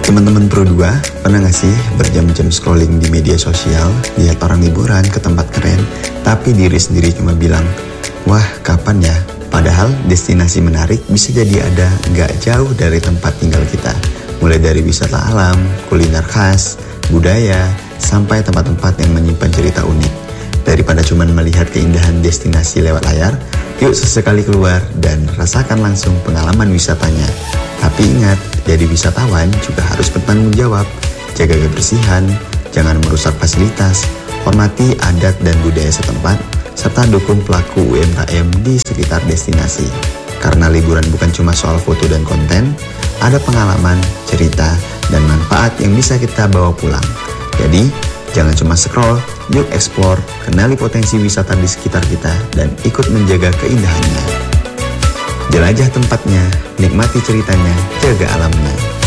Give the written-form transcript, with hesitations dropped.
Teman-teman Pro 2, pernah gak sih berjam-jam scrolling di media sosial, lihat orang liburan ke tempat keren, tapi diri sendiri cuma bilang, wah kapan ya? Padahal destinasi menarik bisa jadi ada gak jauh dari tempat tinggal kita. Mulai dari wisata alam, kuliner khas, budaya, sampai tempat-tempat yang menyimpan cerita unik. Daripada cuma melihat keindahan destinasi lewat layar, yuk sesekali keluar dan rasakan langsung pengalaman wisatanya. Tapi ingat, jadi wisatawan juga harus bertanggung jawab. Jaga kebersihan, jangan merusak fasilitas, hormati adat dan budaya setempat, serta dukung pelaku UMKM di sekitar destinasi. Karena liburan bukan cuma soal foto dan konten, ada pengalaman, cerita, dan manfaat yang bisa kita bawa pulang. Jadi, jangan cuma scroll, yuk explore, kenali potensi wisata di sekitar kita, dan ikut menjaga keindahannya. Jelajah tempatnya, nikmati ceritanya, jaga alamnya.